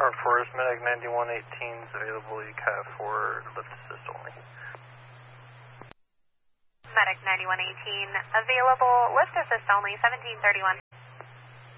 Current Forest, Medic 9118 is available, UCAT for lift assist only. Medic 9118, available, lift assist only, 1731.